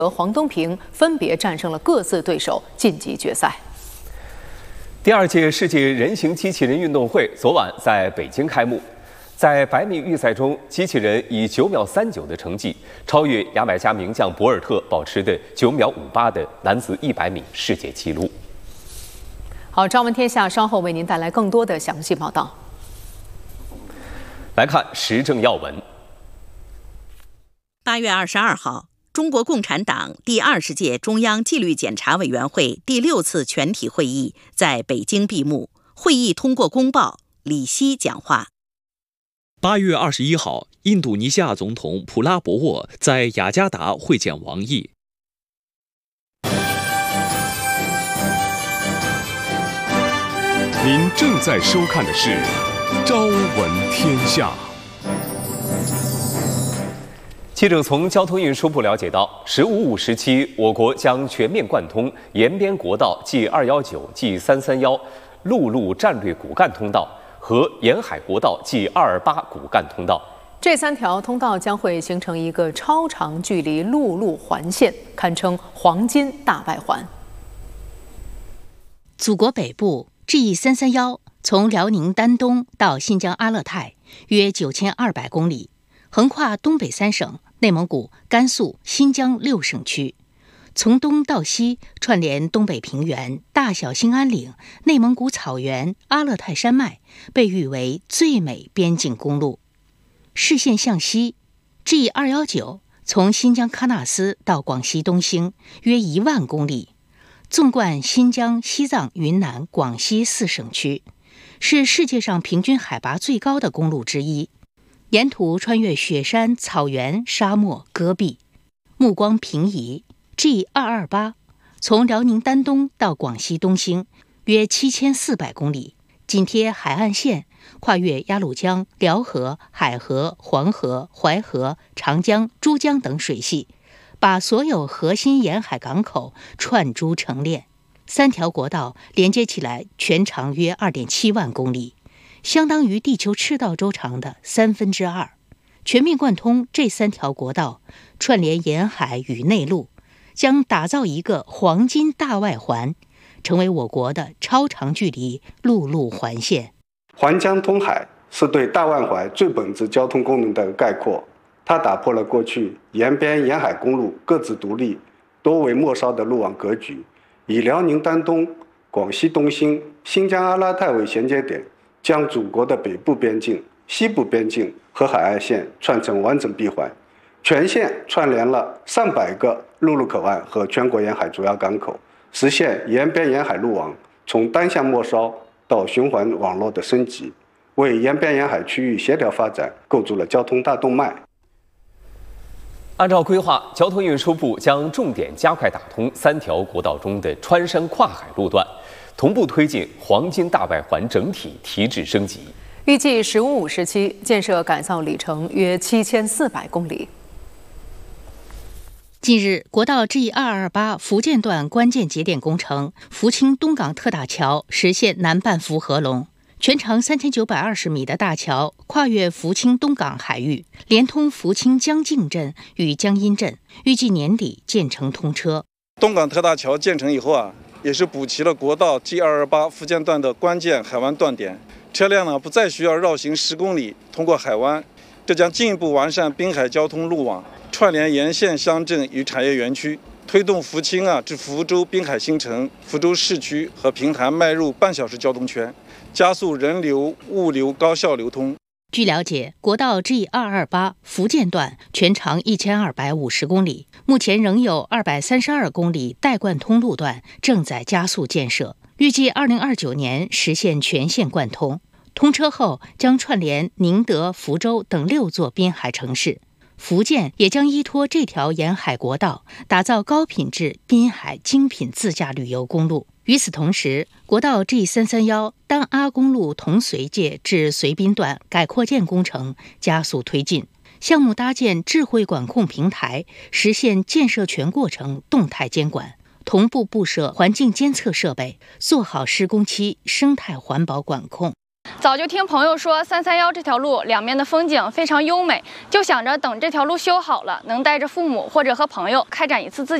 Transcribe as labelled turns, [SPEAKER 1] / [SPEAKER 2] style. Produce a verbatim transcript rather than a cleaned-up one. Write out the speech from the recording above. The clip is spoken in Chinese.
[SPEAKER 1] 和黄东萍分别战胜了各自对手，晋级决赛。
[SPEAKER 2] 第二届世界人形机器人运动会昨晚在北京开幕。在百米预赛中，机器人以九秒三九的成绩超越牙买加名将博尔特保持的九秒五八的男子一百米世界纪录。
[SPEAKER 1] 好，朝闻天下稍后为您带来更多的详细报道。
[SPEAKER 2] 来看时政要闻。
[SPEAKER 3] 八月二十二号，中国共产党第二十届中央纪律检查委员会第六次全体会议在北京闭幕。会议通过公报，李希讲话。
[SPEAKER 4] 八月二十一号，印度尼西亚总统普拉博沃在雅加达会见王毅。
[SPEAKER 5] 您正在收看的是《朝闻天下》。
[SPEAKER 2] 记者从交通运输部了解到，十五五时期，我国将全面贯通沿边国道 G 二一九、G 三三一陆路战略骨干通道和沿海国道 G 二二八骨干通道。
[SPEAKER 1] 这三条通道将会形成一个超长距离陆路环线，堪称黄金大外环。
[SPEAKER 3] 祖国北部 G 三三一从辽宁丹东到新疆阿勒泰，约九千二百公里，横跨东北三省、内蒙古、甘肃、新疆六省区。从东到西串联东北平原、大小兴安岭、内蒙古草原、阿勒泰山脉，被誉为最美边境公路。视线向西 ，G 二一九从新疆喀纳斯到广西东兴，约一万公里，纵贯新疆、西藏、云南、广西四省区，是世界上平均海拔最高的公路之一。沿途穿越雪山、草原、沙漠、戈壁。目光平移G 二二八从辽宁丹东到广西东兴，约七千四百公里，紧贴海岸线，跨越鸭绿江、辽河、海河、黄河、淮河、长江、珠江等水系，把所有核心沿海港口串珠成链。三条国道连接起来，全长约 二点七万公里，相当于地球赤道周长的三分之二。全面贯通这三条国道，串联沿海与内陆，将打造一个黄金大外环，成为我国的超长距离陆路环线。
[SPEAKER 6] 环江通海是对大外环最本质交通功能的概括，它打破了过去沿边沿海公路各自独立、多为末梢的路网格局，以辽宁丹东、广西东兴、新疆阿勒泰为衔接点，将祖国的北部边境、西部边境和海岸线串成完整闭环。全线串联了上百个陆路口岸和全国沿海主要港口，实现沿边沿海路网从单向末梢到循环网络的升级，为沿边沿海区域协调发展构筑了交通大动脉。
[SPEAKER 2] 按照规划，交通运输部将重点加快打通三条国道中的穿山跨海路段，同步推进黄金大外环整体提质升级。
[SPEAKER 1] 预计“十五五”时期建设改造里程约七千四百公里。
[SPEAKER 3] 近日，国道 G 二二八福建段关键节点工程福清东港特大桥实现南半幅合龙，全长三千九百二十米的大桥跨越福清东港海域，连通福清江静镇与江阴镇，预计年底建成通车。
[SPEAKER 7] 东港特大桥建成以后啊，也是补齐了国道 G 二二八福建段的关键海湾断点，车辆呢不再需要绕行十公里通过海湾，这将进一步完善滨海交通路网，串联沿线乡镇与产业园区，推动福清啊至福州滨海新城、福州市区和平潭迈入半小时交通圈，加速人流、物流高效流通。
[SPEAKER 3] 据了解，国道 G 二二八福建段全长一千二百五十公里，目前仍有二百三十二公里待贯通路段正在加速建设，预计二零二九年实现全线贯通。通车后将串联宁德、福州等六座滨海城市。福建也将依托这条沿海国道，打造高品质滨海精品自驾旅游公路。与此同时，国道 G 三三一丹阿公路同绥界至绥滨段改扩建工程加速推进，项目搭建智慧管控平台，实现建设全过程动态监管，同步布设环境监测设备，做好施工期生态环保管控。
[SPEAKER 8] 早就听朋友说三三幺这条路两面的风景非常优美，就想着等这条路修好了，能带着父母或者和朋友开展一次自